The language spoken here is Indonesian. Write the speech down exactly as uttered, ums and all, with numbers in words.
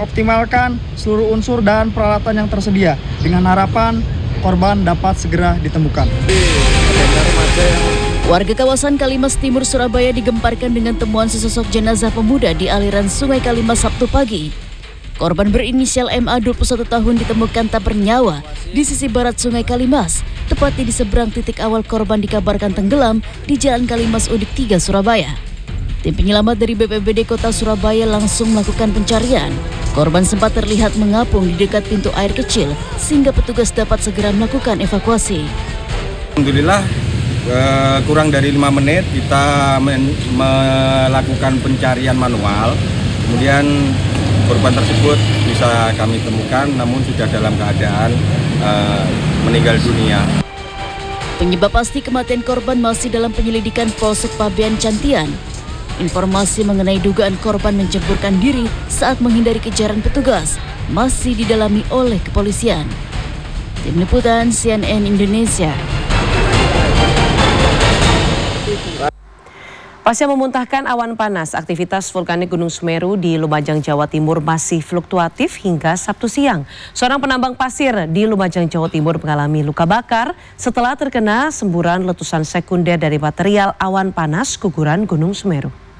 mengoptimalkan seluruh unsur dan peralatan yang tersedia dengan harapan korban dapat segera ditemukan. Warga kawasan Kalimas Timur, Surabaya digemparkan dengan temuan sesosok jenazah pemuda di aliran Sungai Kalimas Sabtu pagi. Korban berinisial M A dua puluh satu tahun ditemukan tak bernyawa di sisi barat Sungai Kalimas, tepatnya di seberang titik awal korban dikabarkan tenggelam di Jalan Kalimas Udik tiga, Surabaya. Tim penyelamat dari B P B D Kota Surabaya langsung melakukan pencarian. Korban sempat terlihat mengapung di dekat pintu air kecil sehingga petugas dapat segera melakukan evakuasi. Alhamdulillah eh, kurang dari lima menit kita men melakukan pencarian manual. Kemudian korban tersebut bisa kami temukan namun sudah dalam keadaan eh, meninggal dunia. Penyebab pasti kematian korban masih dalam penyelidikan Polsek Pabean Cantian. Informasi mengenai dugaan korban menceburkan diri saat menghindari kejaran petugas masih didalami oleh kepolisian. Tim Liputan C N N Indonesia. Pasca memuntahkan awan panas, aktivitas vulkanik Gunung Semeru di Lumajang, Jawa Timur masih fluktuatif hingga Sabtu siang. Seorang penambang pasir di Lumajang, Jawa Timur mengalami luka bakar setelah terkena semburan letusan sekunder dari material awan panas guguran Gunung Semeru.